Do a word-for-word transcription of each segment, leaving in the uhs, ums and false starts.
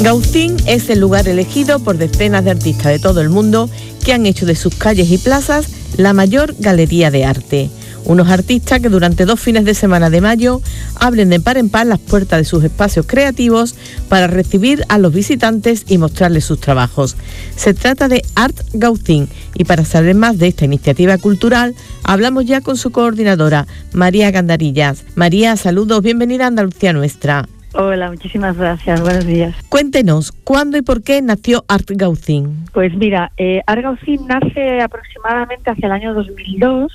Gaucín es el lugar elegido por decenas de artistas de todo el mundo que han hecho de sus calles y plazas la mayor galería de arte. Unos artistas que durante dos fines de semana de mayo abren de par en par las puertas de sus espacios creativos para recibir a los visitantes y mostrarles sus trabajos. Se trata de Art Gaucín, y para saber más de esta iniciativa cultural hablamos ya con su coordinadora, María Gandarillas. María, saludos, bienvenida a Andalucía Nuestra. Hola, muchísimas gracias, buenos días. Cuéntenos, ¿cuándo y por qué nació Art Gaucín? Pues mira, eh, Art Gaucín nace aproximadamente hacia el año dos mil dos.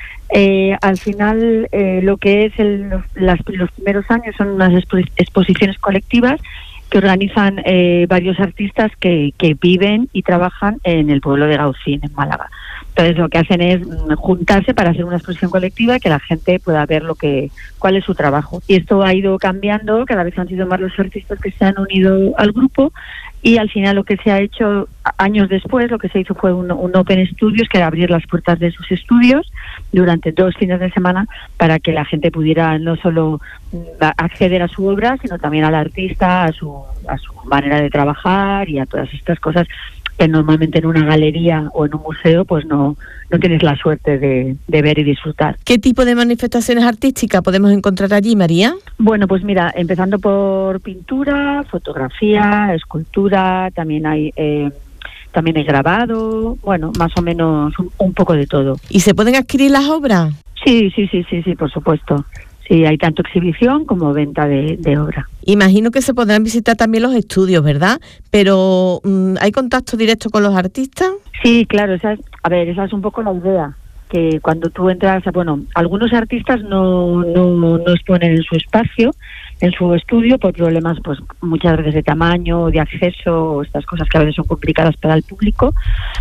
Eh, al final, eh, lo que es el, las, los primeros años son unas expo- exposiciones colectivas que organizan eh, varios artistas que, que viven y trabajan en el pueblo de Gaucín, en Málaga. Entonces lo que hacen es juntarse para hacer una exposición colectiva y que la gente pueda ver lo que cuál es su trabajo. Y esto ha ido cambiando, cada vez han sido más los artistas que se han unido al grupo, y al final lo que se ha hecho años después, lo que se hizo fue un, un Open Studios, que era abrir las puertas de sus estudios durante dos fines de semana para que la gente pudiera no solo acceder a su obra, sino también al artista, a su, a su manera de trabajar y a todas estas cosas que normalmente en una galería o en un museo pues no, no tienes la suerte de, de ver y disfrutar. ¿Qué tipo de manifestaciones artísticas podemos encontrar allí, María? Bueno, pues mira, empezando por pintura, fotografía, escultura, también hay eh, también hay grabado, bueno, más o menos un, un poco de todo. ¿Y se pueden adquirir las obras? Sí, sí, sí, sí, sí, por supuesto. Sí, hay tanto exhibición como venta de, de obra. Imagino que se podrán visitar también los estudios, ¿verdad? Pero ¿hay contacto directo con los artistas? Sí, claro, esa es, a ver, esa es un poco la idea, que cuando tú entras, bueno, algunos artistas no, no, no exponen en su espacio, en su estudio, por problemas pues muchas veces de tamaño, de acceso, estas cosas que a veces son complicadas para el público,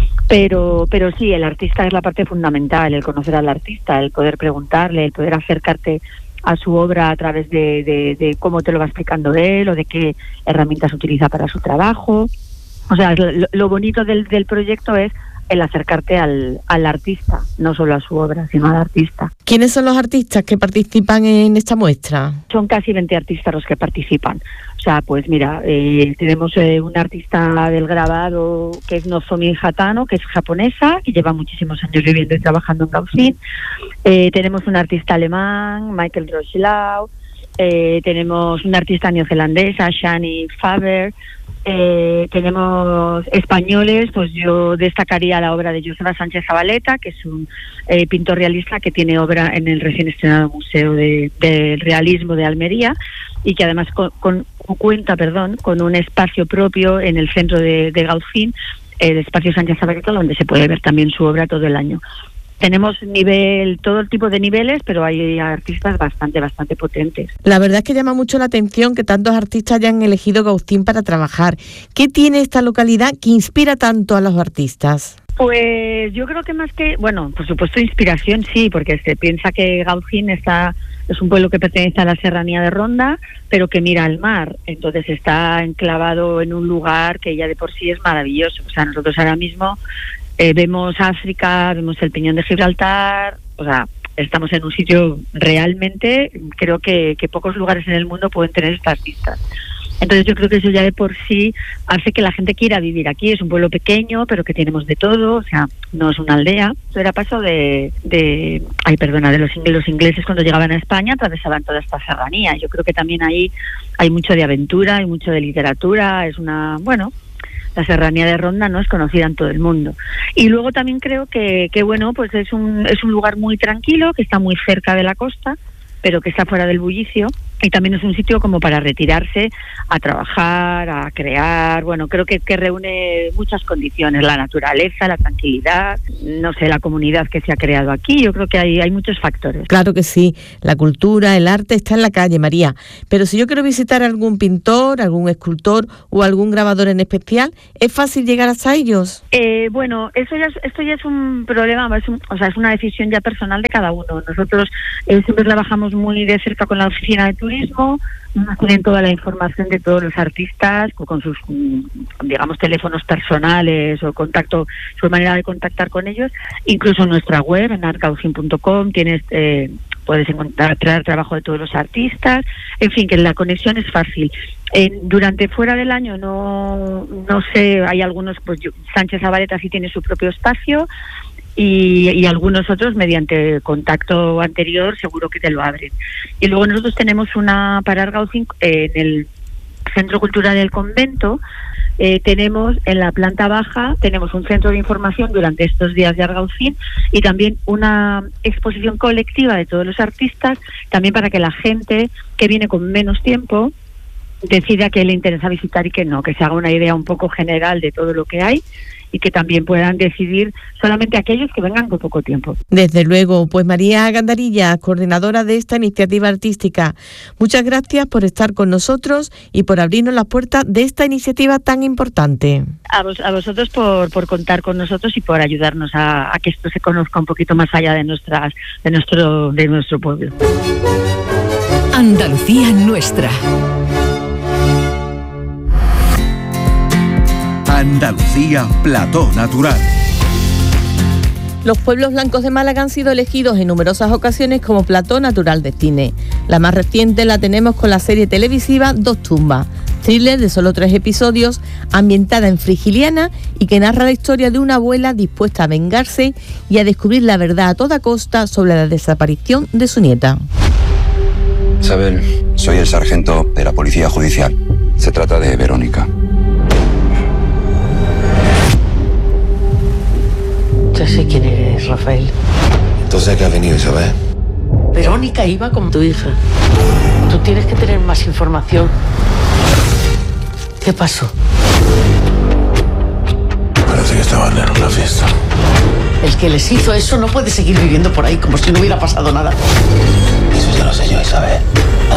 pero pero sí, el artista es la parte fundamental, el conocer al artista, el poder preguntarle, el poder acercarte a su obra a través de, de, de cómo te lo va explicando él o de qué herramientas utiliza para su trabajo. O sea, lo, lo bonito del, del proyecto es el acercarte al, al artista, no solo a su obra, sino al artista. ¿Quiénes son los artistas que participan en esta muestra? Son casi veinte artistas los que participan. O sea, pues mira, eh, tenemos eh, una artista del grabado que es Nozomi Hatano, que es japonesa y lleva muchísimos años viviendo y trabajando en Gaucín. Eh, tenemos un artista alemán, Michael Rochelau. Eh, tenemos una artista neozelandesa, Shani Faber. Eh, tenemos españoles, pues yo destacaría la obra de Joseba Sánchez Zabaleta, que es un eh, pintor realista que tiene obra en el recién estrenado Museo de, del Realismo de Almería y que además con, con, cuenta perdón, con un espacio propio en el centro de, de Gaucín, el espacio Sánchez Zabaleta, donde se puede ver también su obra todo el año. Tenemos nivel, todo el tipo de niveles, pero hay artistas bastante, bastante potentes. La verdad es que llama mucho la atención que tantos artistas hayan elegido Gaucín para trabajar. ¿Qué tiene esta localidad que inspira tanto a los artistas? Pues yo creo que más que, bueno, por supuesto inspiración sí, porque se piensa que Gaucín está, es un pueblo que pertenece a la serranía de Ronda, pero que mira al mar, entonces está enclavado en un lugar que ya de por sí es maravilloso. O sea, nosotros ahora mismo Eh, vemos África, vemos el Peñón de Gibraltar, o sea, estamos en un sitio realmente, creo que, que pocos lugares en el mundo pueden tener estas vistas. Entonces yo creo que eso ya de por sí hace que la gente quiera vivir aquí. Es un pueblo pequeño, pero que tenemos de todo, o sea, no es una aldea. Eso era paso de, de ay, perdona, de los, los ingleses cuando llegaban a España, atravesaban toda esta serranía. Yo creo que también ahí hay mucho de aventura, hay mucho de literatura, es una, bueno... La serranía de Ronda no es conocida en todo el mundo. Y luego también creo que, que bueno, pues es un, es un lugar muy tranquilo, que está muy cerca de la costa, pero que está fuera del bullicio, y también es un sitio como para retirarse a trabajar, a crear. Bueno, creo que, que reúne muchas condiciones, la naturaleza, la tranquilidad, no sé, la comunidad que se ha creado aquí. Yo creo que hay, hay muchos factores. Claro que sí, la cultura, el arte está en la calle, María, pero si yo quiero visitar a algún pintor, algún escultor o algún grabador en especial, ¿es fácil llegar hasta ellos? Eh, bueno, eso ya es, esto ya es un problema, es un, o sea, es una decisión ya personal de cada uno. Nosotros eh, siempre trabajamos muy de cerca con la oficina de turismo, nos tienen toda la información de todos los artistas con sus, digamos, teléfonos personales o contacto, su manera de contactar con ellos. Incluso en nuestra web, en art gaucin punto com, tienes eh, puedes encontrar trabajo de todos los artistas, en fin, que la conexión es fácil. Eh, durante fuera del año no no sé, hay algunos, pues yo, Sánchez Zabaleta sí tiene su propio espacio y, y algunos otros mediante contacto anterior seguro que te lo abren. Y luego nosotros tenemos una para Argaucín eh, en el Centro Cultural del Convento. Eh, tenemos en la planta baja, tenemos un centro de información durante estos días de Argaucín y también una exposición colectiva de todos los artistas, también para que la gente que viene con menos tiempo decida que le interesa visitar y que no, que se haga una idea un poco general de todo lo que hay y que también puedan decidir solamente aquellos que vengan con poco tiempo. Desde luego, pues María Gandarilla, coordinadora de esta iniciativa artística, muchas gracias por estar con nosotros y por abrirnos las puertas de esta iniciativa tan importante. A, vos, a vosotros por, por contar con nosotros y por ayudarnos a, a que esto se conozca un poquito más allá de nuestras de nuestro de nuestro pueblo. Andalucía nuestra. Andalucía Plató Natural. Los pueblos blancos de Málaga han sido elegidos en numerosas ocasiones como plató natural de cine. La más reciente la tenemos con la serie televisiva Dos tumbas, thriller de solo tres episodios, ambientada en Frigiliana y que narra la historia de una abuela dispuesta a vengarse y a descubrir la verdad a toda costa sobre la desaparición de su nieta. Isabel, soy el sargento de la Policía Judicial. Se trata de Verónica. Ya sé quién eres, Rafael. Entonces, ¿qué ha venido, Isabel? Verónica iba como tu hija. Tú tienes que tener más información. ¿Qué pasó? Parece que estaban en una fiesta. El que les hizo eso no puede seguir viviendo por ahí como si no hubiera pasado nada. Eso ya lo sé yo, Isabel.